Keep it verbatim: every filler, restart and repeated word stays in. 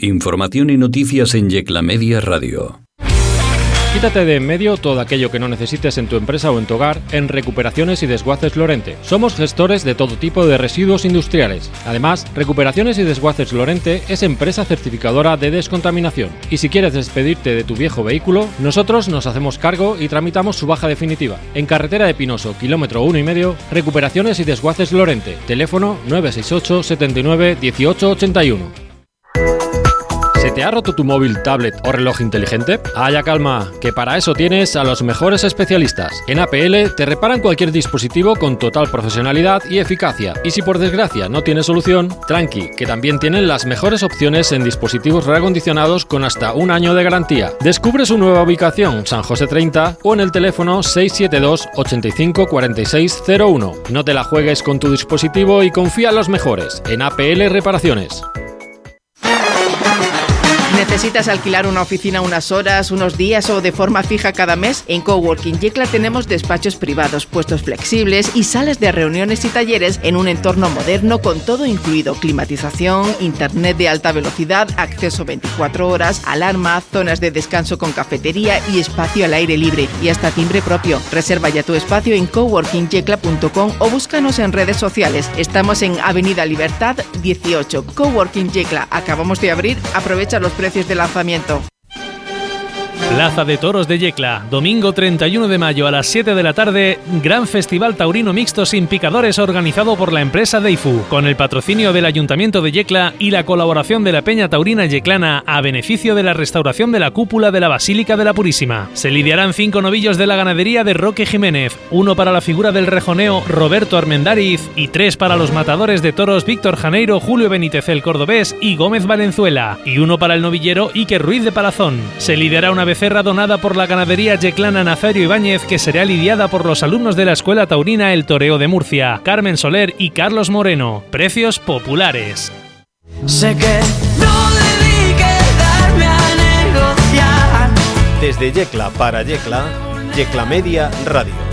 Información y noticias en Yecla Media Radio. Quítate de en medio todo aquello que no necesites en tu empresa o en tu hogar en Recuperaciones y Desguaces Lorente. Somos gestores de todo tipo de residuos industriales. Además, Recuperaciones y Desguaces Lorente es empresa certificadora de descontaminación. Y si quieres despedirte de tu viejo vehículo, nosotros nos hacemos cargo y tramitamos su baja definitiva. En Carretera de Pinoso, kilómetro uno y medio, Recuperaciones y Desguaces Lorente. Teléfono nueve seis ocho, setenta y nueve, dieciocho ochenta y uno. ¿Se te ha roto tu móvil, tablet o reloj inteligente? Haya calma, que para eso tienes a los mejores especialistas. En A P L te reparan cualquier dispositivo con total profesionalidad y eficacia. Y si por desgracia no tienes solución, tranqui, que también tienen las mejores opciones en dispositivos reacondicionados con hasta un año de garantía. Descubre su nueva ubicación, San José treinta, o en el teléfono seis siete dos, ochenta y cinco, cuarenta y seis cero uno. No te la juegues con tu dispositivo y confía en los mejores, en A P L Reparaciones. ¿Necesitas alquilar una oficina unas horas, unos días o de forma fija cada mes? En Coworking Yecla tenemos despachos privados, puestos flexibles y salas de reuniones y talleres en un entorno moderno con todo incluido: climatización, internet de alta velocidad, acceso veinticuatro horas, alarma, zonas de descanso con cafetería y espacio al aire libre y hasta timbre propio. Reserva ya tu espacio en coworking yecla punto com o búscanos en redes sociales. Estamos en Avenida Libertad dieciocho. Coworking Yecla. Acabamos de abrir. Aprovecha los precios de lanzamiento. Plaza de Toros de Yecla, domingo treinta y uno de mayo a las siete de la tarde, gran festival taurino mixto sin picadores organizado por la empresa Deifu, con el patrocinio del Ayuntamiento de Yecla y la colaboración de la Peña Taurina Yeclana a beneficio de la restauración de la cúpula de la Basílica de la Purísima. Se lidiarán cinco novillos de la ganadería de Roque Jiménez, uno para la figura del rejoneo Roberto Armendáriz y tres para los matadores de toros Víctor Janeiro, Julio Benítez el Cordobés y Gómez Valenzuela, y uno para el novillero Iker Ruiz de Palazón. Se lidiará una becerra donada por la ganadería yeclana Nazario Ibáñez, que será lidiada por los alumnos de la Escuela Taurina El Toreo de Murcia, Carmen Soler y Carlos Moreno. Precios populares. Sé que no debí quedarme a negociar. Desde Yecla para Yecla, Yecla Media Radio.